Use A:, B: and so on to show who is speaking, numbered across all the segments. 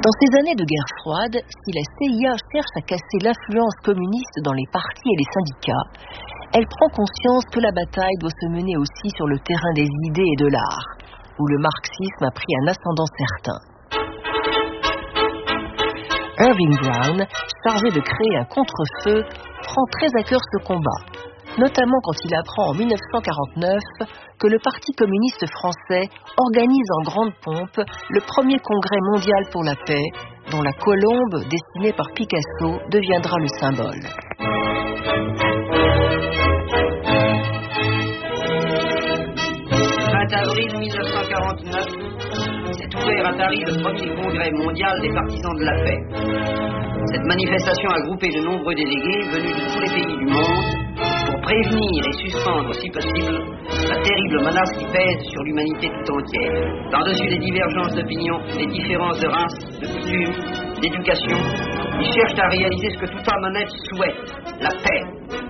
A: Dans ces années de guerre froide, si la CIA cherche à casser l'influence communiste dans les partis et les syndicats, elle prend conscience que la bataille doit se mener aussi sur le terrain des idées et de l'art, où le marxisme a pris un ascendant certain. Irving Brown, chargé de créer un contre-feu, prend très à cœur ce combat, notamment quand il apprend en 1949 que le Parti communiste français organise en grande pompe le premier congrès mondial pour la paix, dont la colombe, dessinée par Picasso, deviendra le symbole.
B: Le 20 avril 1949, s'est ouvert à Paris le premier congrès mondial des partisans de la paix. Cette manifestation a groupé de nombreux délégués venus de tous les pays du monde pour prévenir et suspendre, si possible, la terrible menace qui pèse sur l'humanité tout entière. Par-dessus les divergences d'opinion, les différences de race, de coutumes, d'éducation, ils cherchent à réaliser ce que toute âme honnête souhaite, la paix.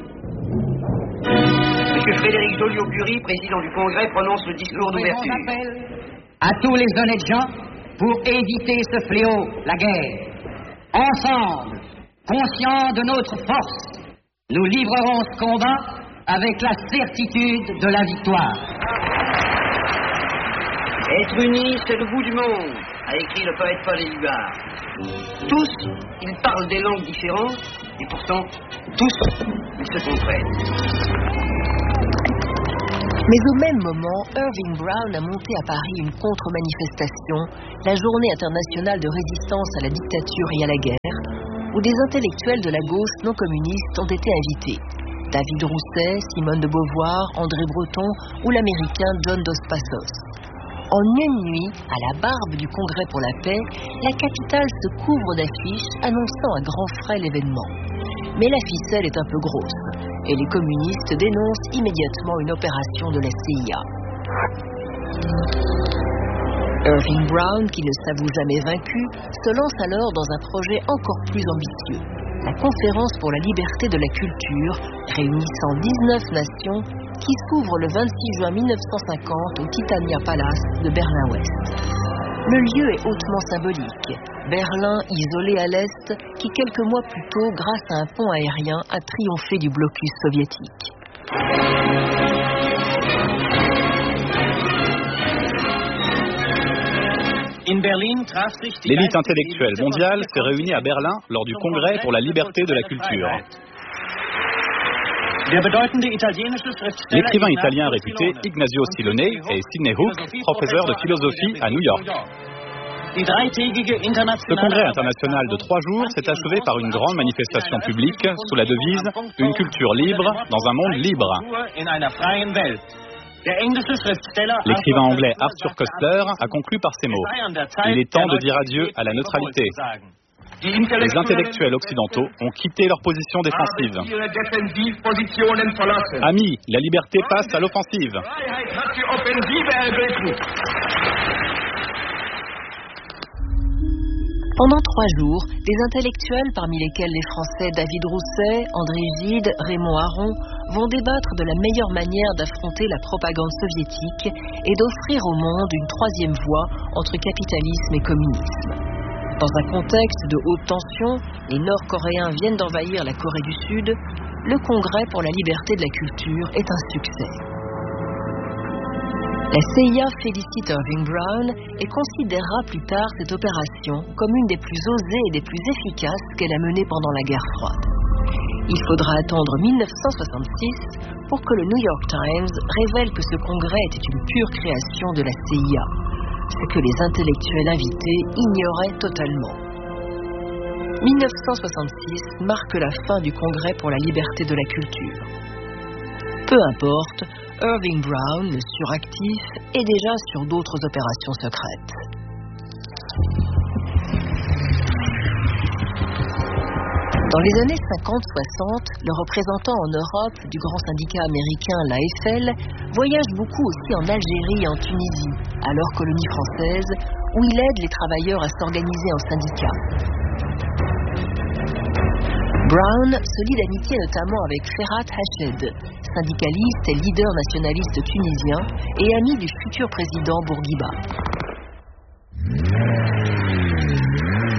B: M. Frédéric Joliot-Curie, président du Congrès, prononce le discours d'ouverture.
C: À tous les honnêtes gens pour éviter ce fléau, la guerre. Ensemble, conscients de notre force, nous livrerons ce combat avec la certitude de la victoire.
B: Être unis, c'est le bout du monde, a écrit le poète Paul Éluard. Tous, ils parlent des langues différentes, et pourtant, tous, ils se comprennent.
A: Mais au même moment, Irving Brown a monté à Paris une contre-manifestation, la Journée internationale de résistance à la dictature et à la guerre, où des intellectuels de la gauche non communiste ont été invités. David Rousset, Simone de Beauvoir, André Breton ou l'américain John Dos Passos. En une nuit, à la barbe du Congrès pour la paix, la capitale se couvre d'affiches annonçant à grands frais l'événement. Mais la ficelle est un peu grosse, et les communistes dénoncent immédiatement une opération de la CIA. Irving Brown, qui ne s'avoue jamais vaincu, se lance alors dans un projet encore plus ambitieux, la Conférence pour la liberté de la culture, réunissant 19 nations, qui s'ouvre le 26 juin 1950 au Titania Palace de Berlin-Ouest. Le lieu est hautement symbolique. Berlin, isolé à l'Est, qui quelques mois plus tôt, grâce à un pont aérien, a triomphé du blocus soviétique.
D: L'élite intellectuelle mondiale s'est réunie à Berlin lors du Congrès pour la liberté de la culture. L'écrivain italien réputé Ignazio Silone et Sidney Hook, professeurs de philosophie à New York. Ce congrès international de 3 jours s'est achevé par une grande manifestation publique sous la devise « Une culture libre dans un monde libre ». L'écrivain anglais Arthur Koestler a conclu par ces mots « Il est temps de dire adieu à la neutralité ». Les intellectuels occidentaux ont quitté leur position défensive. Amis, la liberté passe à l'offensive.
A: Pendant 3 jours, des intellectuels, parmi lesquels les Français David Rousset, André Gide, Raymond Aron, vont débattre de la meilleure manière d'affronter la propagande soviétique et d'offrir au monde une 3e voie entre capitalisme et communisme. Dans un contexte de haute tension, les Nord-Coréens viennent d'envahir la Corée du Sud, le Congrès pour la liberté de la culture est un succès. La CIA félicite Irving Brown et considérera plus tard cette opération comme une des plus osées et des plus efficaces qu'elle a menées pendant la guerre froide. Il faudra attendre 1966 pour que le New York Times révèle que ce congrès était une pure création de la CIA, ce que les intellectuels invités ignoraient totalement. 1966 marque la fin du Congrès pour la liberté de la culture. Peu importe, Irving Brown, le suractif, est déjà sur d'autres opérations secrètes. Dans les années 50-60, le représentant en Europe du grand syndicat américain, l'AFL, voyage beaucoup aussi en Algérie et en Tunisie, alors colonie française, où il aide les travailleurs à s'organiser en syndicats. Brown se lie d'amitié notamment avec Ferhat Hached, syndicaliste et leader nationaliste tunisien et ami du futur président Bourguiba.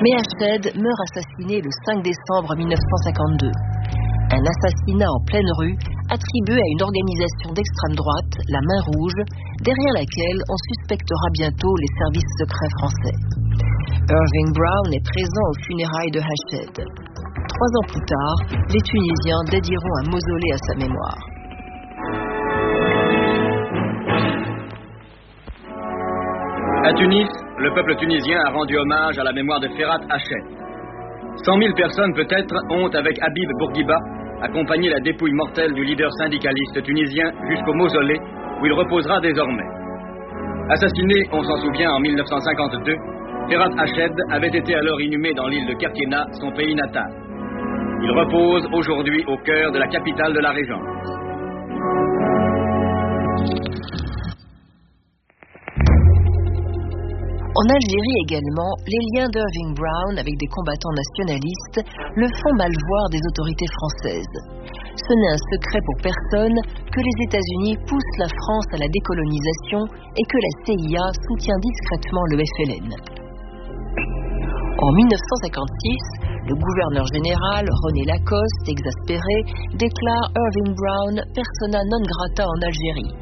A: Mais Hached meurt assassiné le 5 décembre 1952. Un assassinat en pleine rue, attribué à une organisation d'extrême droite, la Main Rouge, derrière laquelle on suspectera bientôt les services secrets français. Irving Brown est présent aux funérailles de Hached. 3 ans plus tard, les Tunisiens dédieront un mausolée à sa mémoire.
E: À Tunis, le peuple tunisien a rendu hommage à la mémoire de Ferhat Hached. 100 000 personnes peut-être ont, avec Habib Bourguiba, accompagné la dépouille mortelle du leader syndicaliste tunisien jusqu'au mausolée où il reposera désormais. Assassiné, on s'en souvient, en 1952, Ferhat Hached avait été alors inhumé dans l'île de Kerkena, son pays natal. Il repose aujourd'hui au cœur de la capitale de la Régence.
A: En Algérie également, les liens d'Irving Brown avec des combattants nationalistes le font mal voir des autorités françaises. Ce n'est un secret pour personne que les États-Unis poussent la France à la décolonisation et que la CIA soutient discrètement le FLN. En 1956, le gouverneur général, René Lacoste, exaspéré, déclare Irving Brown persona non grata en Algérie.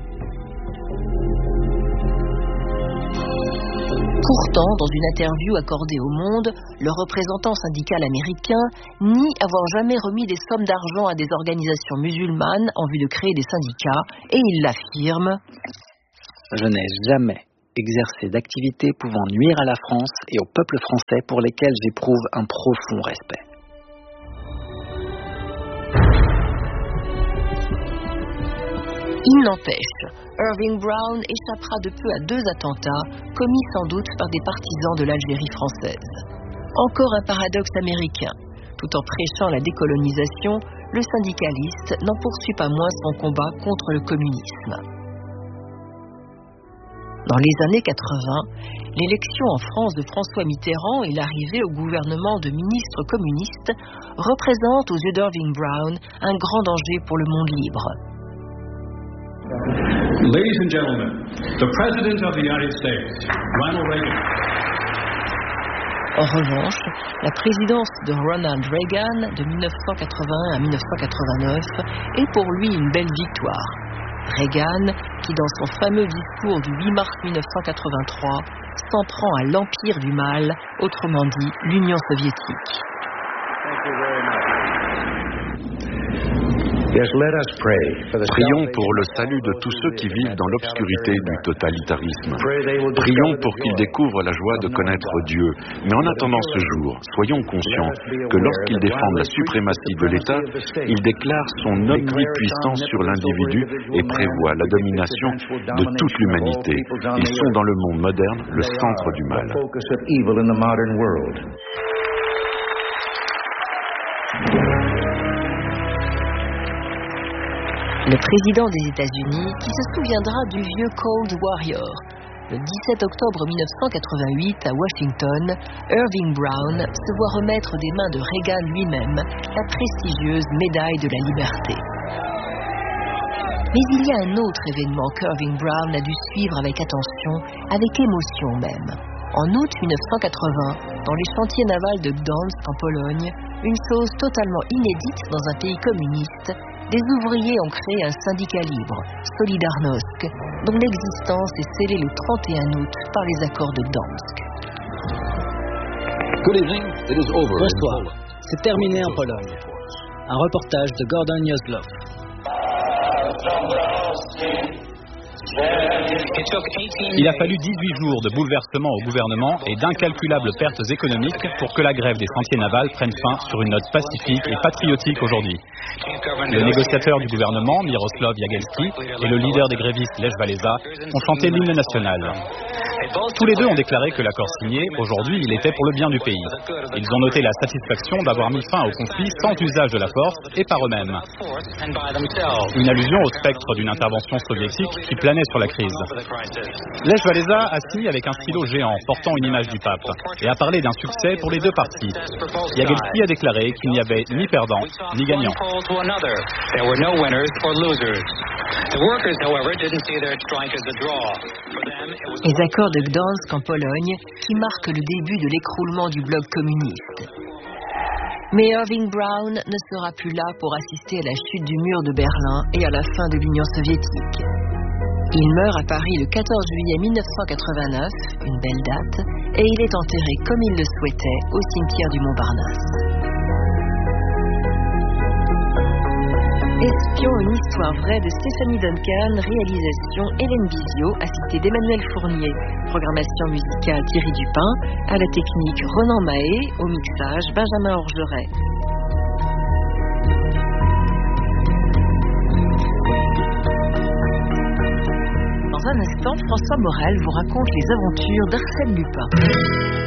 A: Pourtant, dans une interview accordée au Monde, le représentant syndical américain nie avoir jamais remis des sommes d'argent à des organisations musulmanes en vue de créer des syndicats, et il l'affirme :
F: Je n'ai jamais exercé d'activités pouvant nuire à la France et au peuple français pour lesquels j'éprouve un profond respect.
A: Il n'empêche, Irving Brown échappera de peu à 2 attentats commis sans doute par des partisans de l'Algérie française. Encore un paradoxe américain. Tout en prêchant la décolonisation, le syndicaliste n'en poursuit pas moins son combat contre le communisme. Dans les années 80, l'élection en France de François Mitterrand et l'arrivée au gouvernement de ministres communistes représentent aux yeux d'Irving Brown un grand danger pour le monde libre.
G: Ladies and gentlemen, the President of the United States, Ronald Reagan.
A: En revanche, la présidence de Ronald Reagan de 1981 à 1989 est pour lui une belle victoire. Reagan, qui dans son fameux discours du 8 mars 1983 s'en prend à l'empire du mal, autrement dit l'Union soviétique.
H: Prions pour le salut de tous ceux qui vivent dans l'obscurité du totalitarisme. Prions pour qu'ils découvrent la joie de connaître Dieu. Mais en attendant ce jour, soyons conscients que lorsqu'ils défendent la suprématie de l'État, ils déclarent son omnipuissance sur l'individu et prévoient la domination de toute l'humanité. Ils sont dans le monde moderne le centre du mal.
A: Le président des États-Unis, qui se souviendra du vieux Cold Warrior. Le 17 octobre 1988, à Washington, Irving Brown se voit remettre des mains de Reagan lui-même la prestigieuse médaille de la liberté. Mais il y a un autre événement qu'Irving Brown a dû suivre avec attention, avec émotion même. En août 1980, dans les chantiers navals de Gdansk en Pologne, une chose totalement inédite dans un pays communiste, des ouvriers ont créé un syndicat libre, Solidarnosc, dont l'existence est scellée le 31 août par les accords de Gdansk.
I: Bonsoir, c'est terminé en Pologne. Un reportage de Gordon Yozlov.
D: Il a fallu 18 jours de bouleversement au gouvernement et d'incalculables pertes économiques pour que la grève des chantiers navals prenne fin sur une note pacifique et patriotique aujourd'hui. Le négociateur du gouvernement, Miroslav Jagelski, et le leader des grévistes, Lech Walesa, ont chanté l'hymne national. Tous les deux ont déclaré que l'accord signé, aujourd'hui, il était pour le bien du pays. Ils ont noté la satisfaction d'avoir mis fin au conflit sans usage de la force et par eux-mêmes. Une allusion au spectre d'une intervention soviétique qui planait sur la crise. Lech Walesa a signé avec un stylo géant portant une image du pape et a parlé d'un succès pour les deux parties. Jagelski a déclaré qu'il n'y avait ni perdant ni gagnant.
A: Les accords de de Gdansk en Pologne, qui marque le début de l'écroulement du bloc communiste. Mais Irving Brown ne sera plus là pour assister à la chute du mur de Berlin et à la fin de l'Union soviétique. Il meurt à Paris le 14 juillet 1989, une belle date, et il est enterré comme il le souhaitait au cimetière du Montparnasse. Espion, une histoire vraie de Stéphanie Duncan, réalisation Hélène Bizio, assistée d'Emmanuel Fournier, programmation musicale Thierry Dupin, à la technique Ronan Mahé, au mixage Benjamin Orgeret. Dans un instant, François Morel vous raconte les aventures d'Arsène Lupin.